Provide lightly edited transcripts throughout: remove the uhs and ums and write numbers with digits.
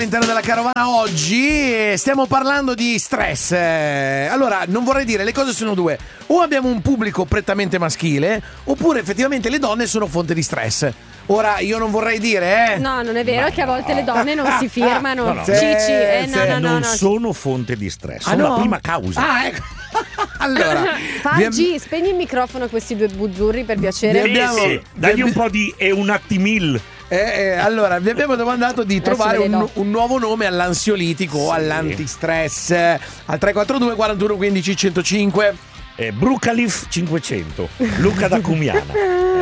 All'interno della carovana oggi stiamo parlando di stress. Allora, non vorrei dire, le cose sono due. O abbiamo un pubblico prettamente maschile, oppure effettivamente le donne sono fonte di stress. Ora, io non vorrei dire, No, non è vero, che a volte le donne non si firmano. no. Cici, non sono fonte di stress, sono la prima causa. Ah, ecco. Allora, Paggi, spegni il microfono a questi due buzzurri per piacere. Dagli un po' di Eunattimil. Allora, vi abbiamo domandato di trovare un nuovo nome all'ansiolitico o all'antistress al 342 41 15 105. Brucalif 500, Luca da Cumiana.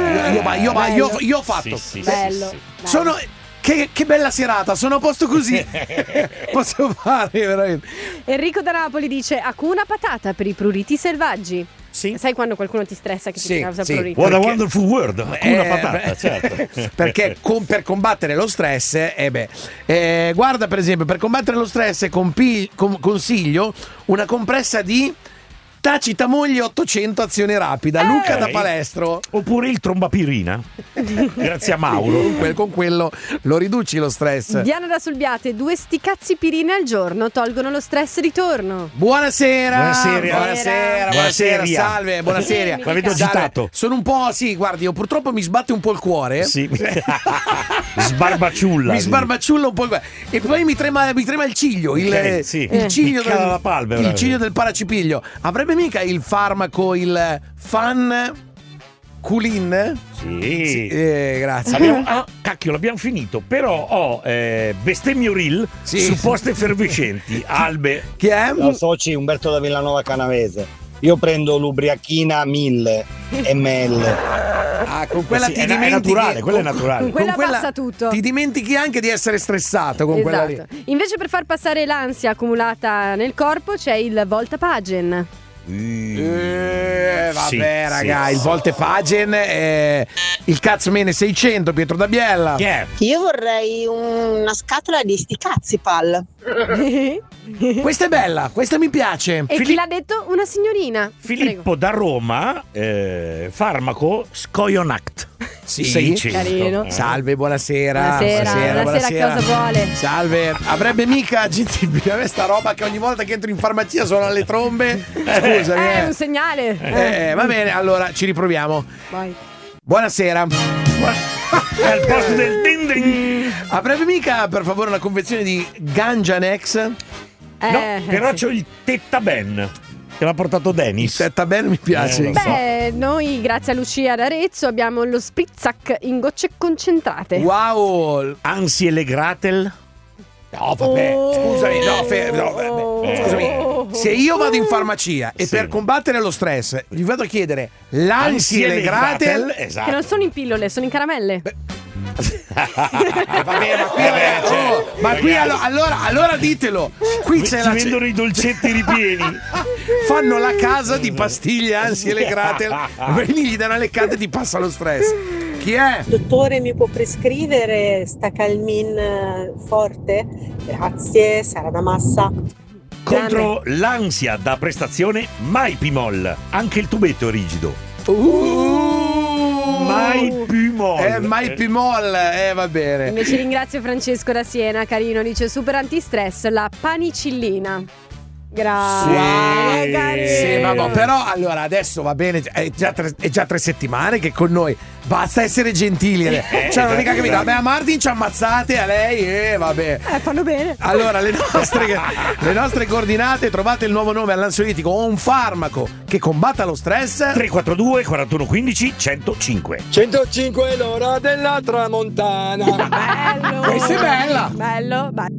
Io ho fatto. Sì, bello. Sono che bella serata, sono a posto così. Posso fare veramente. Enrico da Napoli dice: Hakuna Patata per i pruriti selvaggi. Sì. Sai quando qualcuno ti stressa che ti causa prurito? What a wonderful world. Hakuna Patata, certo. Perché per combattere lo stress, guarda, per esempio, per combattere lo stress consiglio una compressa di Tacita moglie 800 azione rapida, Luca da Palestro. Oppure il trombapirina. Grazie a Mauro. Con quello lo riduci lo stress. Diana da Solbiate: 2 sticazzi pirine al giorno tolgono lo stress ritorno. Buonasera. Buonasera. Salve, buonasera. L'avete agitato? Sono un po', sì, guardi, io purtroppo mi sbatte un po' il cuore. Sì. Sbarbacciulla. Mi sbarbacciulla un po' il cuore. E poi mi trema il ciglio, il ciglio la palpebra. Il ciglio del paracipiglio. Avrebbe mica il farmaco, il Fanculin? Sì. Grazie. Cacchio, l'abbiamo finito. Però ho bestemmio su poste effervescenti. Albe. Chi è? Ciao soci, Umberto da Villanova Canavese. Io prendo l'ubriachina 1000 ml. Con quella ti dimentichi. È naturale, quella è naturale. Con quella passa tutto. Ti dimentichi anche di essere stressato con quella lì. Invece, per far passare l'ansia accumulata nel corpo c'è il Voltapagen. Raga, il Voltapagen, il Cazzmene 600, Pietro da Biella. Io vorrei una scatola di sti cazzi pal. Questa è bella, questa mi piace. E chi l'ha detto? Una signorina. Filippo da Roma, farmaco Scoionact. Sì, 600. Carino. Salve, buonasera. Buonasera, cosa vuole? Salve, avrebbe mica gentile questa roba che ogni volta che entro in farmacia suona le trombe? Scusami. È un segnale. Va bene, allora ci riproviamo. Vai. Buonasera. Al posto del ding ding. Avrebbe mica, per favore, una confezione di Ganjanex? No, però c'ho il Tettaben che l'ha portato Dennis. Tettaben mi piace. Noi grazie a Lucia d'Arezzo abbiamo lo Spritzac in gocce concentrate. Wow. Ansie Gratel. No, vabbè, scusami, scusami. Se io vado in farmacia e per combattere lo stress vi vado a chiedere l'Ansie Gratel, esatto. Che non sono in pillole, sono in caramelle. Ma qui allora ditelo. Qui c'è ci vendono i dolcetti ripieni. Fanno la casa di pastiglie Ansie Gratel. Veni, gli dai una leccata e ti passa lo stress. Chi è? Dottore, mi può prescrivere sta Calmin forte? Grazie, Sara da Massa. Contro l'ansia da prestazione MyPimol. Anche il tubetto è rigido. MyPimol. MyPimol, va bene. Invece ringrazio Francesco da Siena, carino, dice super antistress, la panicillina. Grazie, carino. Sì, vabbè, però allora adesso va bene, è già 3 settimane che con noi. Basta essere gentili. Cioè, non mica capito. Vabbè, a Martin ci ammazzate, a lei, vabbè. Fanno bene. Allora, le nostre coordinate, trovate il nuovo nome all'ansiolitico o un farmaco che combatta lo stress. 342 41 15 105. 105 è l'ora della tramontana. Bello. Questa è bella. Bello.